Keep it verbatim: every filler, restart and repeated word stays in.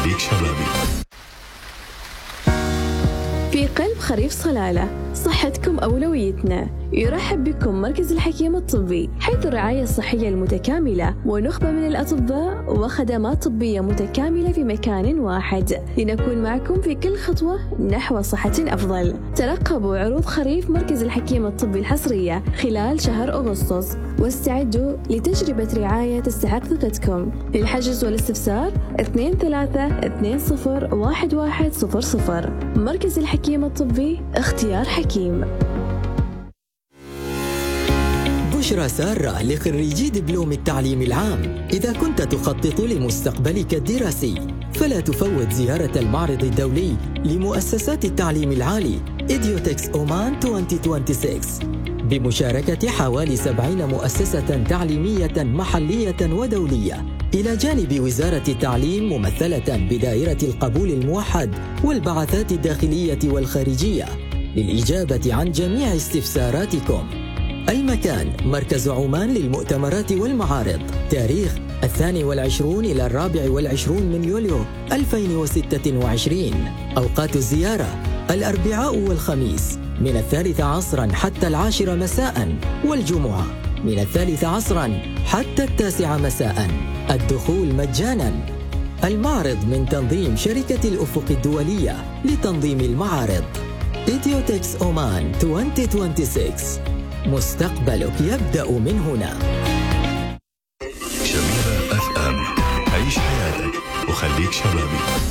وخليك شبابي. في قلب خريف صلالة، صحتكم أولويتنا. يرحب بكم مركز الحكيم الطبي، حيث الرعاية الصحية المتكاملة ونخبة من الأطباء وخدمات طبية متكاملة في مكان واحد، لنكون معكم في كل خطوة نحو صحة أفضل. ترقبوا عروض خريف مركز الحكيم الطبي الحصرية خلال شهر أغسطس، واستعدوا لتجربة رعاية تستحق ثقتكم. للحجز والاستفسار اثنين ثلاثة اثنين صفر واحد واحد صفر صفر. مركز الحكيم الطبي، اختيار حكيم. بشرى سارة لخريجي دبلوم التعليم العام. إذا كنت تخطط لمستقبلك الدراسي فلا تفوت زيارة المعرض الدولي لمؤسسات التعليم العالي إديوتكس أومان ألفين وستة وعشرين، بمشاركة حوالي سبعين مؤسسة تعليمية محلية ودولية، إلى جانب وزارة التعليم ممثلة بدائرة القبول الموحد والبعثات الداخلية والخارجية، للإجابة عن جميع استفساراتكم. المكان: مركز عمان للمؤتمرات والمعارض. تاريخ: الثاني والعشرون إلى الرابع والعشرون من يوليو ألفين وستة وعشرين. أوقات الزيارة: الأربعاء والخميس من الثالثة عصرا حتى العاشرة مساء، والجمعة من الثالثة عصرا حتى التاسعة مساء. الدخول مجانا. المعرض من تنظيم شركة الأفق الدولية لتنظيم المعارض. إديوتكس أومان ألفين وستة وعشرين، مستقبلك يبدأ من هنا. شبيبة اف ام، عيش حياتك وخليك شبابي.